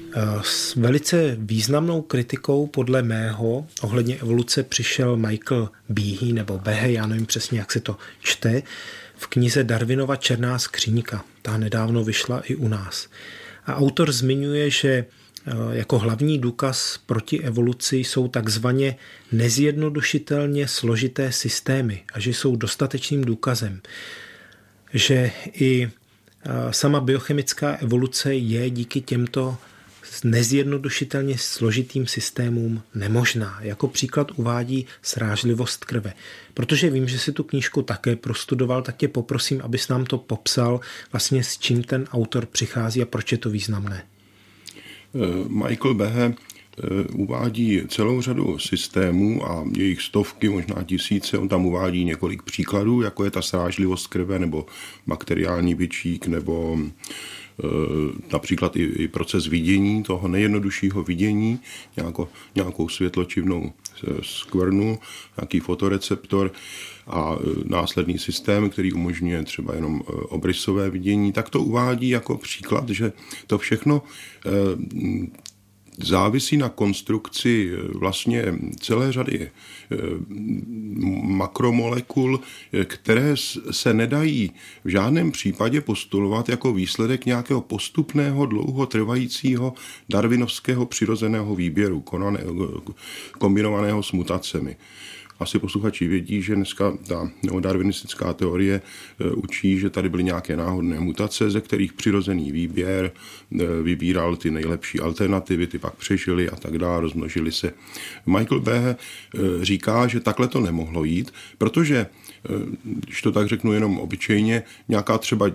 S velice významnou kritikou podle mého ohledně evoluce přišel Michael Behe nebo Behe, já nevím přesně, jak se to čte, v knize Darwinova Černá skříňka. Ta nedávno vyšla i u nás. A autor zmiňuje, že jako hlavní důkaz proti evoluci jsou takzvaně nezjednodušitelně složité systémy a že jsou dostatečným důkazem, že i sama biochemická evoluce je díky těmto nezjednodušitelně složitým systémům nemožná. Jako příklad uvádí srážlivost krve. Protože vím, že si tu knížku také prostudoval, tak tě poprosím, abys nám to popsal, vlastně s čím ten autor přichází a proč je to významné. Michael Behe uvádí celou řadu systémů a jejich stovky, možná tisíce. On tam uvádí několik příkladů, jako je ta srážlivost krve nebo bakteriální bičík nebo například i proces vidění, toho nejjednoduššího vidění, nějakou světločivnou skvrnu, nějaký fotoreceptor a následný systém, který umožňuje třeba jenom obrysové vidění, tak to uvádí jako příklad, že to všechno závisí na konstrukci vlastně celé řady makromolekul, které se nedají v žádném případě postulovat jako výsledek nějakého postupného, dlouhotrvajícího darwinovského přirozeného výběru, kombinovaného s mutacemi. Asi posluchači vědí, že dneska ta neodarwinistická teorie učí, že tady byly nějaké náhodné mutace, ze kterých přirozený výběr vybíral ty nejlepší alternativy, ty pak přežili a tak dále, rozmnožili se. Michael Behe říká, že takhle to nemohlo jít, protože, když to tak řeknu jenom obyčejně, nějaká třeba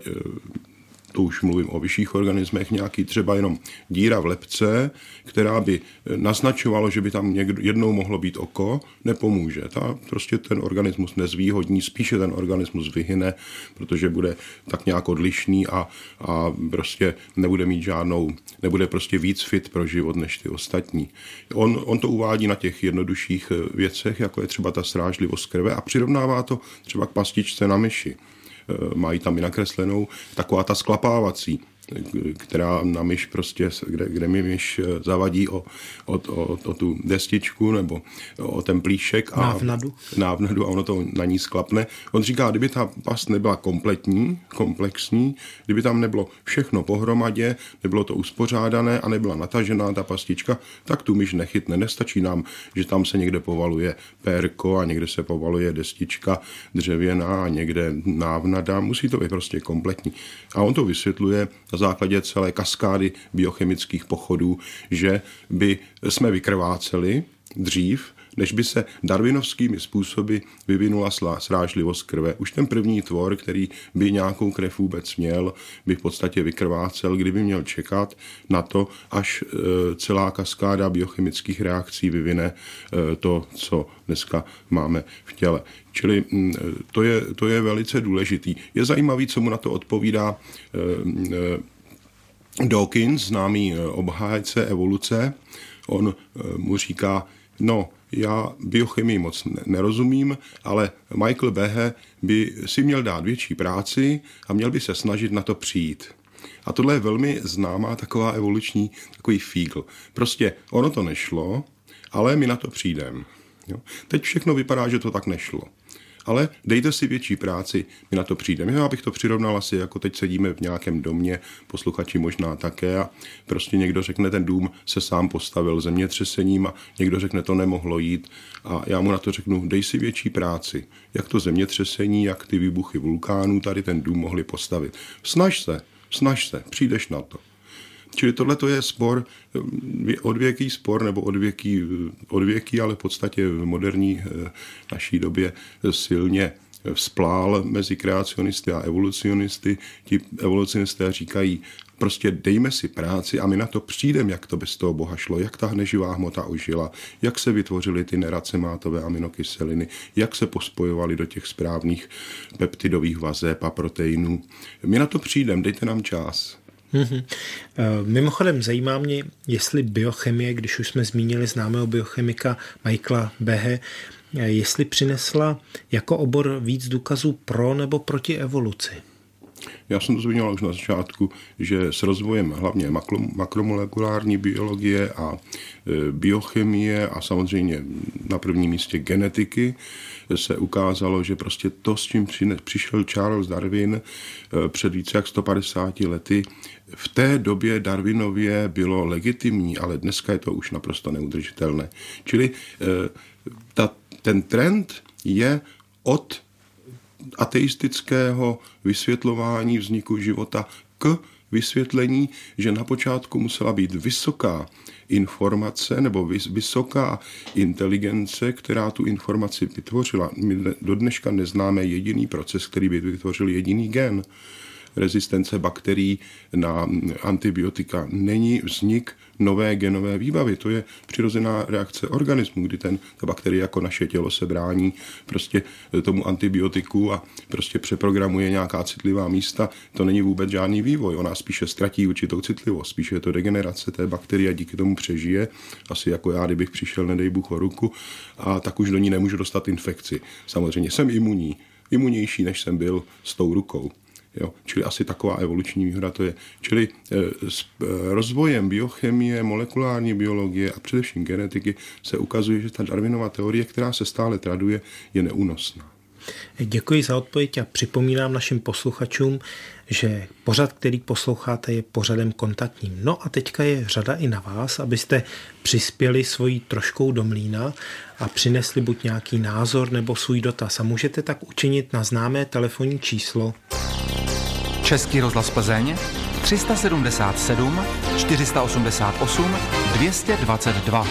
to už mluvím o vyšších organismech, nějaký třeba jenom díra v lebce, která by naznačovalo, že by tam jednou mohlo být oko, nepomůže. Prostě ten organismus nezvýhodní, spíše ten organismus vyhyne, protože bude tak nějak odlišný a prostě nebude mít nebude prostě víc fit pro život než ty ostatní. On to uvádí na těch jednodušších věcech, jako je třeba ta srážlivost krve a přirovnává to třeba k pastičce na myši. Mají tam i nakreslenou taková ta sklapávací, která na myš prostě, kde mi myš zavadí o tu destičku nebo o ten plíšek a návnadu a ono to na ní sklapne. On říká, kdyby ta past nebyla komplexní, kdyby tam nebylo všechno pohromadě, nebylo to uspořádané a nebyla natažená ta pastička, tak tu myš nechytne. Nestačí nám, že tam se někde povaluje pérko a někde se povaluje destička dřevěná a někde návnada. Musí to být prostě kompletní. A on to vysvětluje na základě celé kaskády biochemických pochodů, že by jsme vykrváceli dřív, než by se darwinovskými způsoby vyvinula srážlivost krve. Už ten první tvor, který by nějakou krev vůbec měl, by v podstatě vykrvácel, kdyby měl čekat na to, až celá kaskáda biochemických reakcí vyvine to, co dneska máme v těle. Čili to je velice důležitý. Je zajímavý, co mu na to odpovídá Dawkins, známý obhájce evoluce. On mu říká, já biochemii moc nerozumím, ale Michael Behe by si měl dát větší práci a měl by se snažit na to přijít. A tohle je velmi známá taková takový fígl. Prostě ono to nešlo, ale my na to přijdeme. Teď všechno vypadá, že to tak nešlo. Ale dejte si větší práci, my na to přijdeme. Já bych to přirovnal asi, jako teď sedíme v nějakém domě, posluchači možná také a prostě někdo řekne, ten dům se sám postavil zemětřesením a někdo řekne, to nemohlo jít a já mu na to řeknu, dej si větší práci. Jak to zemětřesení, jak ty výbuchy vulkánů tady ten dům mohli postavit. Snaž se, přijdeš na to. Čili tohle to je spor, odvěký spor, nebo odvěký, ale v podstatě v moderní naší době silně vzplál mezi kreacionisty a evolucionisty. Ti evolucionisté říkají, prostě dejme si práci a my na to přijdeme, jak to bez toho Boha šlo, jak ta neživá hmota ožila, jak se vytvořily ty neracemátové aminokyseliny, jak se pospojovaly do těch správných peptidových vazeb a proteinů. My na to přijdeme, dejte nám čas. Mimochodem zajímá mě, jestli biochemie, když už jsme zmínili známého biochemika Michaela Behe, jestli přinesla jako obor víc důkazů pro nebo proti evoluci. Já jsem to zmiňoval už na začátku, že s rozvojem hlavně makromolekulární biologie a biochemie a samozřejmě na prvním místě genetiky se ukázalo, že prostě to, s čím přišel Charles Darwin před více jak 150 lety, v té době Darwinově bylo legitimní, ale dneska je to už naprosto neudržitelné. Čili ten trend je od ateistického vysvětlování vzniku života k vysvětlení, že na počátku musela být vysoká informace nebo vysoká inteligence, která tu informaci vytvořila. My do dneška neznáme jediný proces, který by vytvořil jediný gen. Rezistence bakterií na antibiotika není vznik nové genové výbavy. To je přirozená reakce organismu, kdy ta bakterie jako naše tělo se brání prostě tomu antibiotiku a prostě přeprogramuje nějaká citlivá místa. To není vůbec žádný vývoj. Ona spíše ztratí určitou citlivost, spíše je to degenerace té bakterie a díky tomu přežije. Asi jako já, kdybych přišel, nedej Bůh, o ruku, a tak už do ní nemůžu dostat infekci. Samozřejmě jsem imunnější, než jsem byl s tou rukou. Jo, čili asi taková evoluční výhoda to je. Čili s rozvojem biochemie, molekulární biologie a především genetiky se ukazuje, že ta Darwinova teorie, která se stále traduje, je neúnosná. Děkuji za odpověď a připomínám našim posluchačům, že pořad, který posloucháte, je pořadem kontaktním. No a teďka je řada i na vás, abyste přispěli svojí troškou do mlýna a přinesli buď nějaký názor nebo svůj dotaz. A můžete tak učinit na známé telefonní číslo Český rozhlas Plzeň 377 488 222.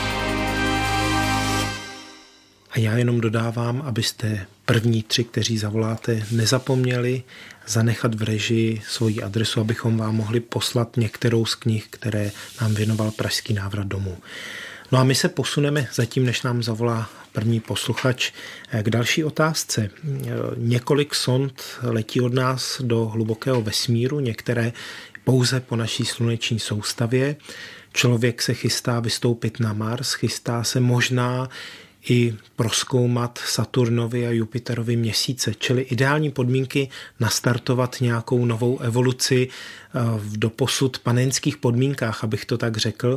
A já jenom dodávám, abyste první 3, kteří zavoláte, nezapomněli zanechat v režii svoji adresu, abychom vám mohli poslat některou z knih, které nám věnoval Pražský návrat domů. No a my se posuneme zatím, než nám zavolá první posluchač, k další otázce. Několik sond letí od nás do hlubokého vesmíru, některé pouze po naší sluneční soustavě. Člověk se chystá vystoupit na Mars, chystá se možná i prozkoumat Saturnovi a Jupiterovi měsíce, čili ideální podmínky nastartovat nějakou novou evoluci v doposud panenských podmínkách, abych to tak řekl.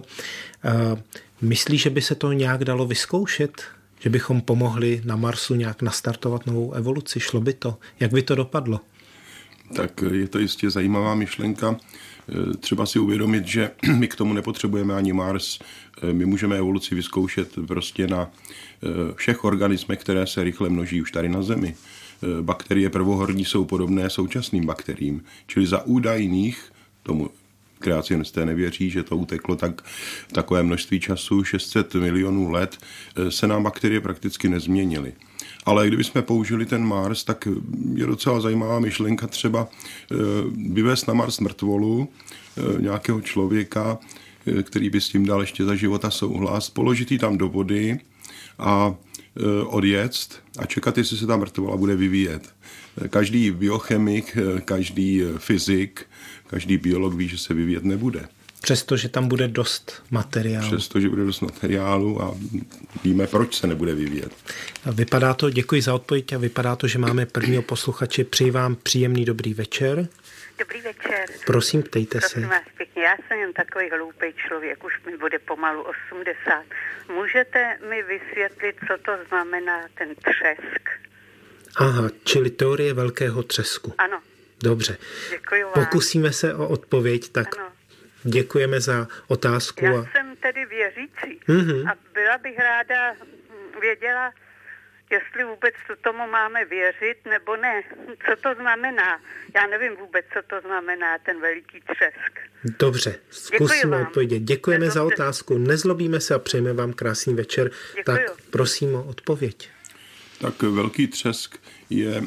Myslíš, že by se to nějak dalo vyzkoušet? Že bychom pomohli na Marsu nějak nastartovat novou evoluci? Šlo by to? Jak by to dopadlo? Tak je to jistě zajímavá myšlenka. Třeba si uvědomit, že my k tomu nepotřebujeme ani Mars. My můžeme evoluci vyzkoušet prostě na všech organismech, které se rychle množí už tady na Zemi. Bakterie prvohorní jsou podobné současným bakteriím. Čili za údajných, tomu kreacionisté nevěří, že to uteklo takové množství času, 600 milionů let, se nám bakterie prakticky nezměnily. Ale kdybychom použili ten Mars, tak je docela zajímavá myšlenka třeba vyvést na Mars mrtvolu nějakého člověka, který by s tím dal ještě za života souhlas, položit ji tam do vody a odjet a čekat, jestli se ta mrtvola bude vyvíjet. Každý biochemik, každý fyzik, každý biolog ví, že se vyvíjet nebude. Přestože tam bude dost materiálu. Přestože bude dost materiálu a víme, proč se nebude vyvíjet. Vypadá to, děkuji za odpověď, a vypadá to, že máme prvního posluchače. Přeji vám příjemný dobrý večer. Dobrý večer. Prosím, ptejte se. Prosím vás pěkně, já jsem jen takový hloupý člověk, už mi bude pomalu 80. Můžete mi vysvětlit, co to znamená ten třesk? Aha, čili teorie velkého třesku. Ano. Dobře. Děkuji vám. Pokusíme se o odpověď, tak ano. Děkujeme za otázku. Já jsem tedy věřící a byla bych ráda věděla, jestli vůbec tomu máme věřit, nebo ne. Co to znamená? Já nevím vůbec, co to znamená, ten veliký třesk. Dobře, zkusíme odpovědět. Děkujeme za otázku. Nezlobíme se a přejeme vám krásný večer. Děkuju. Tak prosím o odpověď. Tak velký třesk je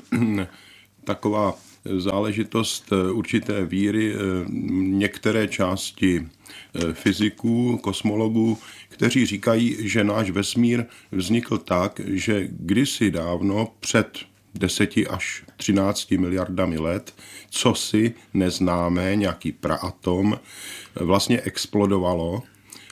taková záležitost určité víry některé části fyziků, kosmologů, kteří říkají, že náš vesmír vznikl tak, že kdysi dávno před 10 až 13 miliardami let cosi neznámé, nějaký praatom, vlastně explodovalo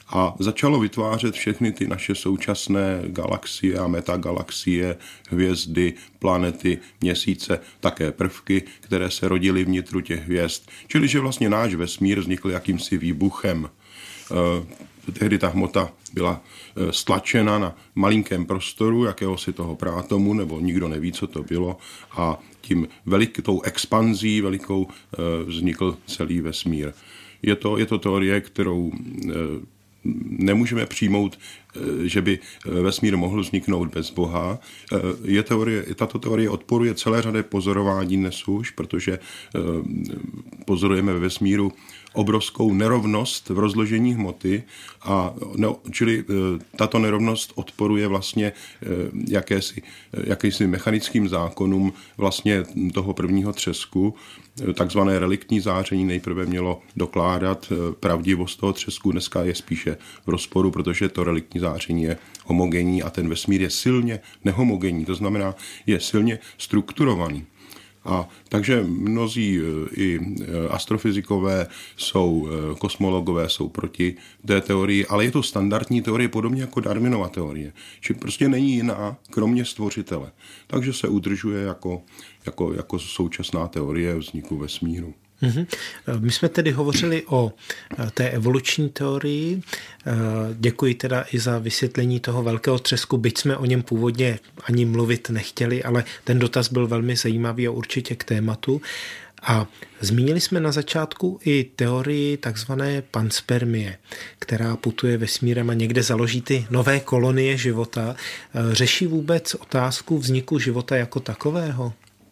a začalo vytvářet všechny ty naše současné galaxie a metagalaxie, hvězdy, planety, měsíce, také prvky, které se rodily vnitru těch hvězd. Čili, že vlastně náš vesmír vznikl jakýmsi výbuchem. Tehdy ta hmota byla stlačena na malinkém prostoru jakéhosi toho prátomu, nebo nikdo neví, co to bylo, a tím tou expanzí velikou vznikl celý vesmír. Je to teorie, kterou nemůžeme přijmout, že by vesmír mohl vzniknout bez Boha. Tato teorie odporuje celé řadě pozorování dnes už, protože pozorujeme ve vesmíru obrovskou nerovnost v rozložení hmoty, čili tato nerovnost odporuje vlastně jakýsi mechanickým zákonům vlastně toho prvního třesku. Takzvané reliktní záření nejprve mělo dokládat pravdivost toho třesku, dneska je spíše v rozporu, protože to reliktní záření je homogenní a ten vesmír je silně nehomogenní, to znamená, je silně strukturovaný. A takže mnozí i astrofyzikové kosmologové jsou proti té teorii, ale je to standardní teorie, podobně jako Darwinova teorie. Či prostě není jiná, kromě stvořitele. Takže se udržuje jako současná teorie vzniku vesmíru. My jsme tedy hovořili o té evoluční teorii. Děkuji teda i za vysvětlení toho velkého třesku, byť jsme o něm původně ani mluvit nechtěli, ale ten dotaz byl velmi zajímavý a určitě k tématu. A zmínili jsme na začátku i teorii takzvané panspermie, která putuje vesmírem a někde založí ty nové kolonie života. Řeší vůbec otázku vzniku života jako takového?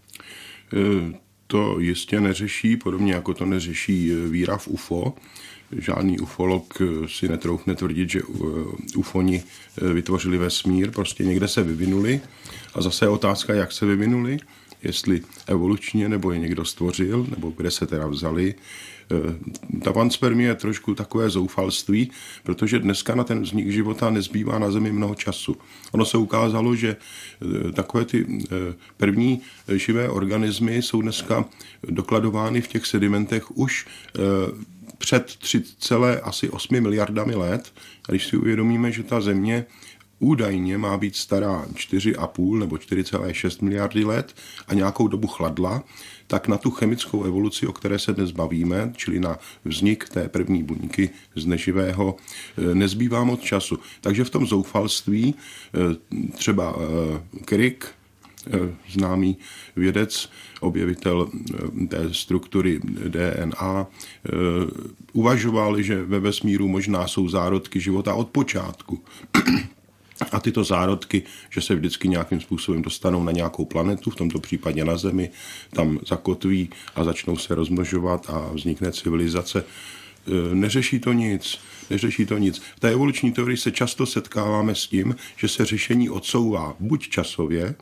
To jistě neřeší, podobně jako to neřeší víra v UFO. Žádný ufolog si netroufne tvrdit, že ufoni vytvořili vesmír, prostě někde se vyvinuli a zase je otázka, jak se vyvinuli, jestli evolučně, nebo je někdo stvořil, nebo kde se teda vzali. Ta panspermie je trošku takové zoufalství, protože dneska na ten vznik života nezbývá na Zemi mnoho času. Ono se ukázalo, že takové ty první živé organismy jsou dneska dokladovány v těch sedimentech už před 3,8 miliardami let. A když si uvědomíme, že ta Země údajně má být stará 4,5 nebo 4,6 miliardy let a nějakou dobu chladla, tak na tu chemickou evoluci, o které se dnes bavíme, čili na vznik té první buňky z neživého, nezbývá moc času. Takže v tom zoufalství třeba Crick, známý vědec, objevitel té struktury DNA, uvažoval, že ve vesmíru možná jsou zárodky života od počátku. A tyto zárodky, že se vždycky nějakým způsobem dostanou na nějakou planetu, v tomto případě na Zemi, tam zakotví a začnou se rozmnožovat a vznikne civilizace. Neřeší to nic. V té evoluční teorii se často setkáváme s tím, že se řešení odsouvá buď časově,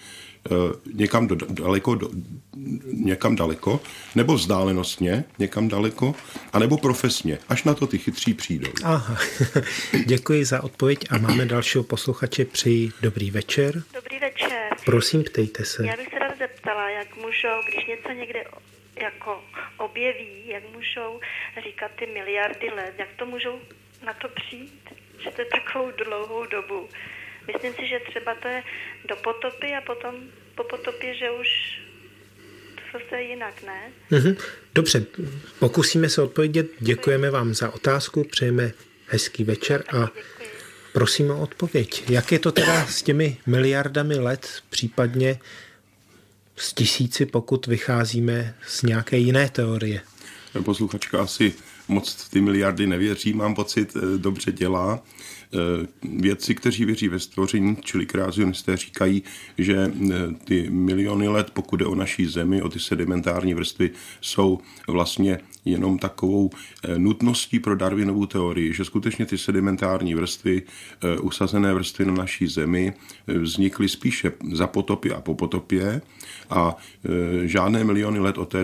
někam daleko, nebo vzdálenostně někam daleko, anebo profesně, až na to ty chytří přijdou. Aha, děkuji za odpověď a máme dalšího posluchače, přeji dobrý večer. Dobrý večer. Prosím, ptejte se. Já bych se rád zeptala, jak můžou, když něco někde jako objeví, jak můžou říkat ty miliardy let, jak to můžou na to přijít, že to je takovou dlouhou dobu. Myslím si, že třeba to je do potopy a potom po potopě, že už to zase jinak, ne? Dobře, pokusíme se odpovědět. Děkujeme vám za otázku, přejeme hezký večer a prosíme o odpověď. Jak je to teda s těmi miliardami let, případně s tisíci, pokud vycházíme z nějaké jiné teorie? Posluchačka asi moc ty miliardy nevěří, mám pocit, dobře dělá. Vědci, kteří věří ve stvoření, čili kreacionisté, říkají, že ty miliony let, pokud jde o naší Zemi, o ty sedimentární vrstvy, jsou vlastně jenom takovou nutností pro Darwinovu teorii, že skutečně ty sedimentární vrstvy, usazené vrstvy na naší Zemi, vznikly spíše za potopy a po potopě a žádné miliony let od té